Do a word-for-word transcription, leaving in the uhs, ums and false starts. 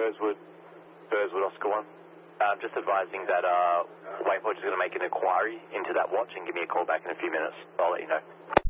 Burswood, Burswood Oscar one. Um, just advising that uh, Waypoint is going to make an inquiry into that watch and give me a call back in a few minutes. I'll let you know.